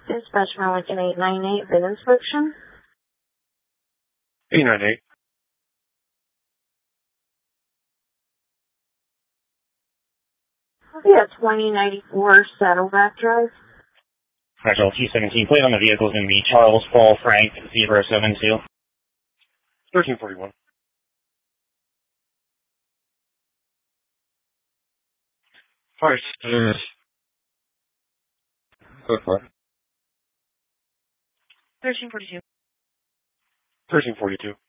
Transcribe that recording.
Dispatch Lincoln 898, VIN inspection. 898. Yeah, 2094 Saddleback Drive. Actual 217 plate on the vehicle is going to be Charles Paul Frank 072. 1341. Fire service. Go for it. 1342. 1342.